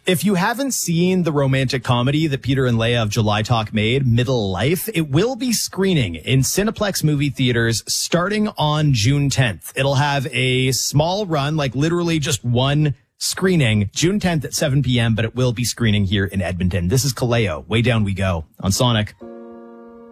If you haven't seen the romantic comedy that Peter and Leia of July Talk made, Middle Life, it will be screening in Cineplex movie theaters starting on June 10th. It'll have a small run, like literally just one screening, June 10th at 7 p.m., but it will be screening here in Edmonton. This is Kaleo. Way Down We Go on Sonic.